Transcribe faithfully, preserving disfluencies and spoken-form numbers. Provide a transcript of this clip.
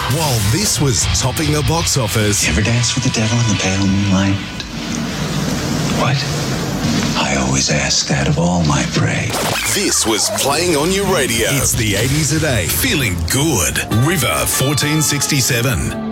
While this was topping the box office. You ever dance with the devil in the pale moonlight? What? I always ask that of all my prey. This was playing on your radio. It's the eighties a day. Feeling good. River fourteen sixty-seven.